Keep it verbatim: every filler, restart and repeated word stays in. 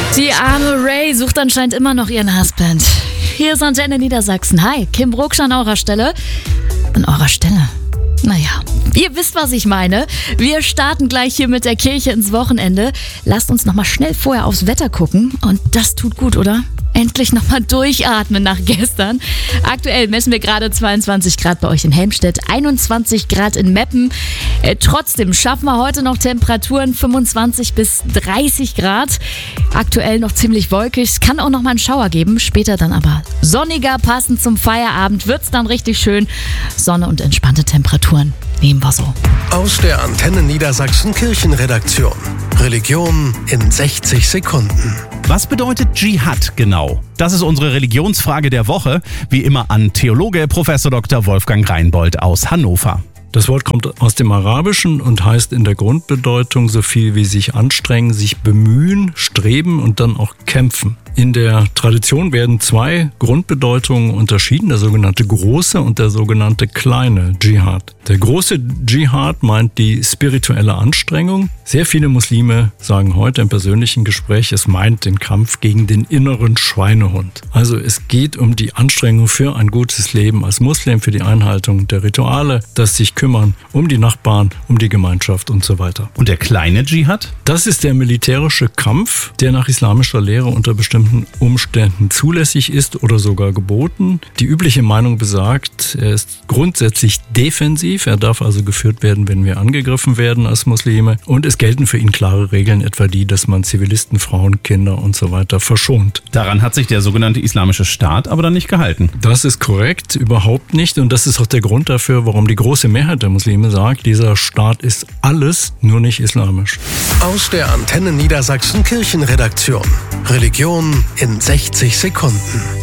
Die arme Ray sucht anscheinend immer noch ihren Husband. Hier ist Antenne Niedersachsen. Hi, Kim Brugsch an eurer Stelle. An eurer Stelle. Naja, ihr wisst, was ich meine. Wir starten gleich hier mit der Kirche ins Wochenende. Lasst uns nochmal schnell vorher aufs Wetter gucken. Und das tut gut, oder? Endlich nochmal durchatmen nach gestern. Aktuell messen wir gerade zweiundzwanzig Grad bei euch in Helmstedt, einundzwanzig Grad in Meppen. Äh, trotzdem schaffen wir heute noch Temperaturen fünfundzwanzig bis dreißig Grad. Aktuell noch ziemlich wolkig. Es kann auch noch mal einen Schauer geben. Später dann aber sonniger, passend zum Feierabend. Wird's dann richtig schön. Sonne und entspannte Temperaturen. Nehmen wir so. Aus der Antenne Niedersachsen Kirchenredaktion. Religion in sechzig Sekunden. Was bedeutet Dschihad genau? Das ist unsere Religionsfrage der Woche. Wie immer an Theologe Professor Doktor Wolfgang Reinbold aus Hannover. Das Wort kommt aus dem Arabischen und heißt in der Grundbedeutung so viel wie sich anstrengen, sich bemühen, streben und dann auch kämpfen. In der Tradition werden zwei Grundbedeutungen unterschieden, der sogenannte große und der sogenannte kleine Dschihad. Der große Dschihad meint die spirituelle Anstrengung. Sehr viele Muslime sagen heute im persönlichen Gespräch, es meint den Kampf gegen den inneren Schweinehund. Also es geht um die Anstrengung für ein gutes Leben als Muslim, für die Einhaltung der Rituale, das sich kümmern um die Nachbarn, um die Gemeinschaft und so weiter. Und der kleine Dschihad? Das ist der militärische Kampf, der nach islamischer Lehre unter bestimmten Umständen zulässig ist oder sogar geboten. Die übliche Meinung besagt, er ist grundsätzlich defensiv, er darf also geführt werden, wenn wir angegriffen werden als Muslime. Und es gelten für ihn klare Regeln, etwa die, dass man Zivilisten, Frauen, Kinder und so weiter verschont. Daran hat sich der sogenannte Islamische Staat aber dann nicht gehalten. Das ist korrekt, überhaupt nicht. Und das ist auch der Grund dafür, warum die große Mehrheit der Muslime sagt, dieser Staat ist alles, nur nicht islamisch. Aus der Antenne Niedersachsen Kirchenredaktion. Religion in sechzig Sekunden.